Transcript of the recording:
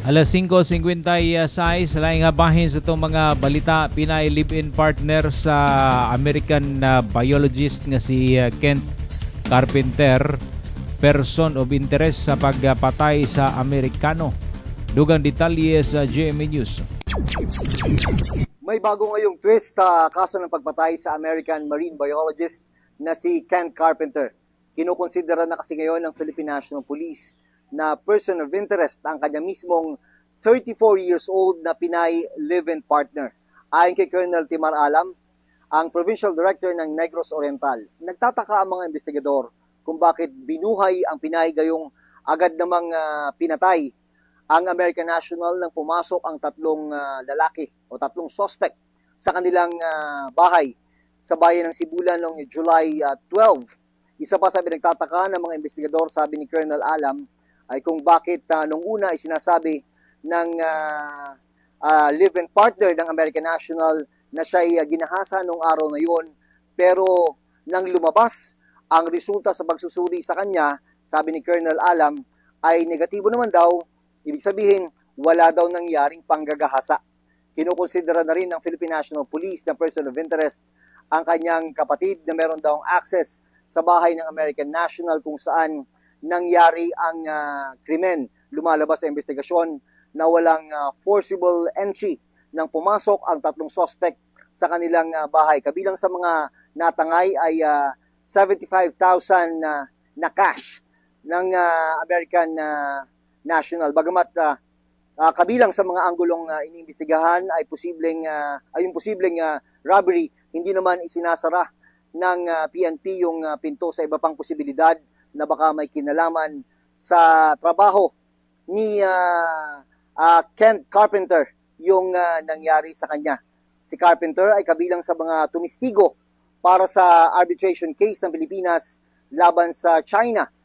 Alas 5:56 sa laing nga bahin sa itong mga balita. Pinay live-in partner sa American biologist nga si Kent Carpenter, person of interest sa pagpatay sa Amerikano. Dugang detalye sa GMA News. May bago ngayong twist sa kaso ng pagpatay sa American marine biologist na si Kent Carpenter. Kinukonsidera na kasi ngayon ng Philippine National Police na person of interest ang kanya mismong 34 years old na Pinay live-in partner. Ayon kay Colonel Timar Alam, ang Provincial Director ng Negros Oriental, nagtataka ang mga investigador kung bakit binuhay ang Pinay gayong agad namang pinatay ang American National nang pumasok ang tatlong lalaki o tatlong suspect sa kanilang bahay sa bayan ng Sibulan noong July 12. Isa pa sa pinagtataka ng mga investigador, sabi ni Colonel Alam, ay kung bakit nung una ay sinasabi ng live-in partner ng American National na siya'y ginahasa nung araw na yon, pero nang lumabas ang resulta sa pagsusuri sa kanya, sabi ni Colonel Alam, ay negatibo naman daw. Ibig sabihin, wala daw nangyaring panggagahasa. Kinukonsidera na rin ng Philippine National Police na person of interest ang kanyang kapatid na meron daw access sa bahay ng American National kung saan nangyari ang krimen. Lumalabas sa investigasyon na walang forcible entry nang pumasok ang tatlong suspect sa kanilang bahay. Kabilang sa mga natangay ay 75,000 na cash ng American National. Bagamat kabilang sa mga anggulong iniimbestigahan ay yung posibleng robbery, hindi naman isinasara ng PNP yung pinto sa iba pang posibilidad na baka may kinalaman sa trabaho ni Kent Carpenter yung nangyari sa kanya. Si Carpenter ay kabilang sa mga tumistigo para sa arbitration case ng Pilipinas laban sa China